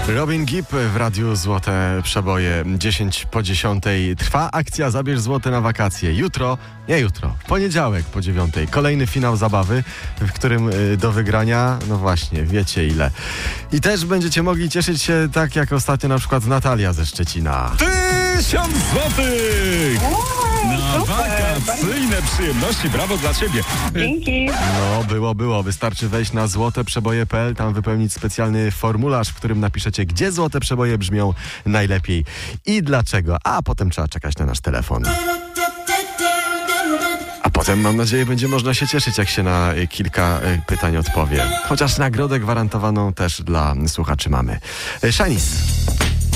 Robin Gibb w Radiu Złote Przeboje. 10 po 10 trwa akcja Zabierz Złote na wakacje. W poniedziałek po 9 kolejny finał zabawy, w którym do wygrania, no właśnie, wiecie ile. I też będziecie mogli cieszyć się tak jak ostatnio na przykład Natalia ze Szczecina. 1000 złotych! Na wakacyjne przyjemności, brawo dla ciebie. Dzięki. No, było. Wystarczy wejść na złoteprzeboje.pl, tam wypełnić specjalny formularz, w którym napiszecie, gdzie złote przeboje brzmią najlepiej i dlaczego. A potem trzeba czekać na nasz telefon. A potem, mam nadzieję, będzie można się cieszyć, jak się na kilka pytań odpowie. Chociaż nagrodę gwarantowaną też dla słuchaczy mamy. Shanice.